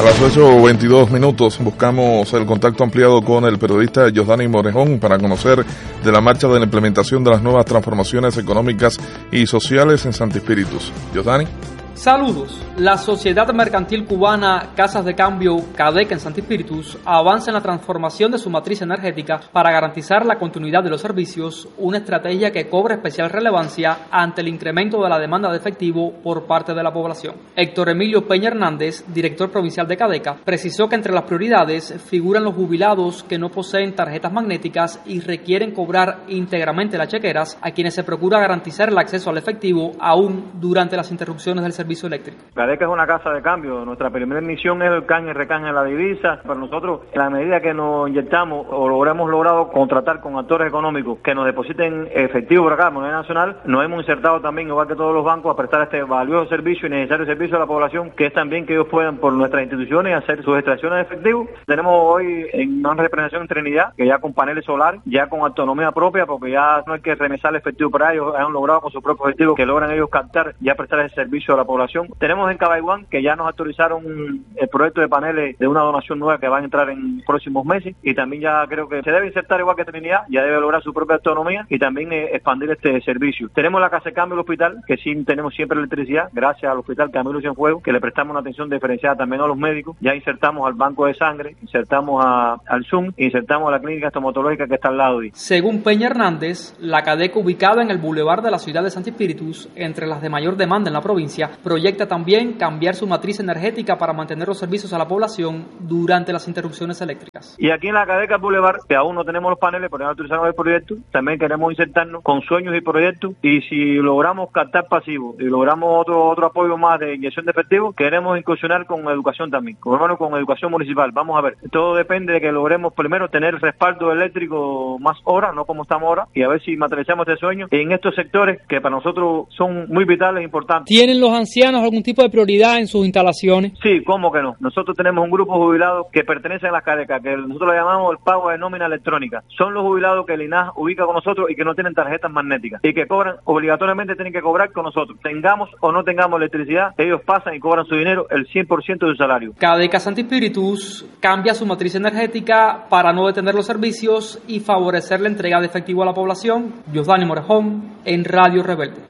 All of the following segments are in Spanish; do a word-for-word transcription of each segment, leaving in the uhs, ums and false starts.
A las ocho veintidós minutos buscamos el contacto ampliado con el periodista Yosdani Morejón para conocer de la marcha de la implementación de las nuevas transformaciones económicas y sociales en Santi Espíritus. Yosdani. Saludos. La Sociedad Mercantil Cubana Casas de Cambio CADECA en Santi Espíritus avanza en la transformación de su matriz energética para garantizar la continuidad de los servicios, una estrategia que cobra especial relevancia ante el incremento de la demanda de efectivo por parte de la población. Héctor Emilio Peña Hernández, director provincial de CADECA, precisó que entre las prioridades figuran los jubilados que no poseen tarjetas magnéticas y requieren cobrar íntegramente las chequeras, a quienes se procura garantizar el acceso al efectivo aún durante las interrupciones del servicio eléctrico. CADECA es una casa de cambio. Nuestra primera misión es el canje y recanje de la divisa. Para nosotros, en la medida que nos inyectamos o lo hemos logrado contratar con actores económicos que nos depositen efectivo por acá, moneda nacional, nos hemos insertado también, igual que todos los bancos, a prestar este valioso servicio y necesario servicio a la población, que es también que ellos puedan, por nuestras instituciones, hacer sus extracciones de efectivo. Tenemos hoy en una representación en Trinidad, que ya con paneles solares, ya con autonomía propia, porque ya no hay que remesar el efectivo para ellos, han logrado con su propio efectivo que logran ellos captar, ya prestar ese servicio a la población. Tenemos en Cabaiguán que ya nos autorizaron el proyecto de paneles de una donación nueva que va a entrar en próximos meses, y también ya creo que se debe insertar igual que Trinidad, ya debe lograr su propia autonomía y también eh, expandir este servicio. Tenemos la casa de cambio del hospital, que sí tenemos siempre electricidad, gracias al hospital Camilo Cienfuegos, que le prestamos una atención diferenciada también a los médicos. Ya insertamos al banco de sangre, insertamos a, al Zoom, insertamos a la clínica estomatológica que está al lado. Según Peña Hernández, la CADECA, ubicada en el bulevar de la ciudad de Santi Espíritus, entre las de mayor demanda en la provincia, proyecta también cambiar su matriz energética para mantener los servicios a la población durante las interrupciones eléctricas. Y aquí en la CADECA Boulevard, que aún no tenemos los paneles, pero ya autorizaron el proyecto, también queremos insertarnos con sueños y proyectos, y si logramos captar pasivos y logramos otro otro apoyo más de inyección de efectivo, queremos incursionar con educación también, con, hermano, con educación municipal. Vamos a ver, todo depende de que logremos primero tener respaldo eléctrico más horas, no como estamos ahora, y a ver si materializamos este sueño en estos sectores que para nosotros son muy vitales e importantes. ¿Tienen los ancianos algún tipo de prioridad en sus instalaciones? Sí, ¿cómo que no? Nosotros tenemos un grupo de jubilados que pertenecen a las CADECA, que nosotros lo llamamos el pago de nómina electrónica. Son los jubilados que el I N A S ubica con nosotros y que no tienen tarjetas magnéticas y que cobran, obligatoriamente tienen que cobrar con nosotros. Tengamos o no tengamos electricidad, ellos pasan y cobran su dinero, el cien por ciento de su salario. CADECA Santi Espíritus cambia su matriz energética para no detener los servicios y favorecer la entrega de efectivo a la población. Yosdani Morejón, en Radio Rebelde.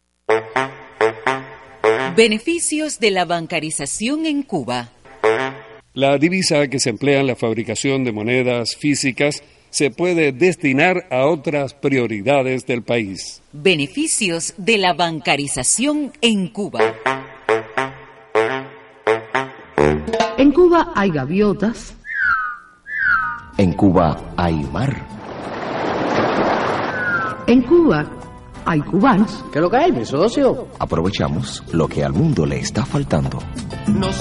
Beneficios de la bancarización en Cuba. La divisa que se emplea en la fabricación de monedas físicas se puede destinar a otras prioridades del país. Beneficios de la bancarización en Cuba. En Cuba hay gaviotas. En Cuba hay mar. En Cuba hay cubanos. ¿Qué es lo que hay, mi socio? Aprovechamos lo que al mundo le está faltando. Nos